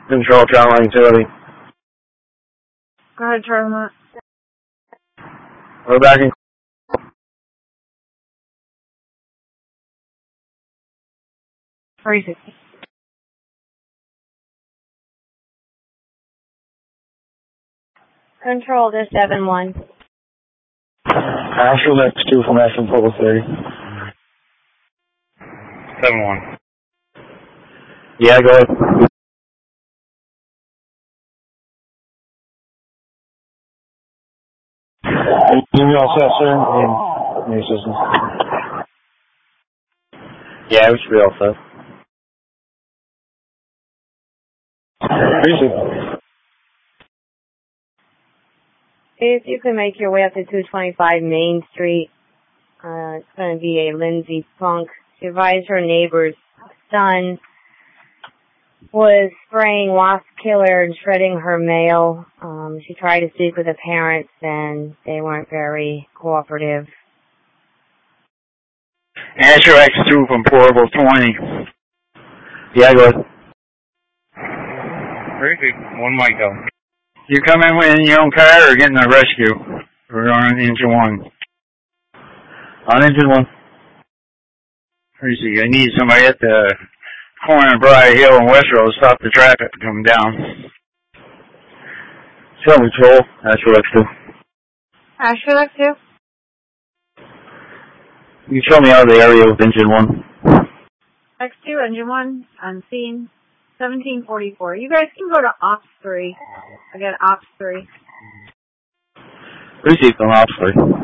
Control, John Line Utility. Go ahead, Charlie. We're back in. Control, this 7-1. Asheville X2 from Asheville Polo 30. 7-1. Yeah, go ahead. You all set, sir? In your system. Yeah, we should be all set. If you can make your way up to 225 Main Street, it's going to be a Lindsay Funk. She advised her neighbor's son was spraying wasp killer and shredding her mail. She tried to speak with the parents, and they weren't very cooperative. Asher X2 from Portable 20. Yeah, go ahead. Perfect. One mic though. You come in in your own car or getting a rescue? We're on engine 1. On engine 1. I need somebody at the corner of Briar Hill and West Road to stop the traffic coming down. Show Control, Asheville X2. Asheville X2? You show me out of the area with engine 1. X2, engine 1, on scene, 1744. You guys can go to Ops 3. Again, Ops 3. Received on Ops 3.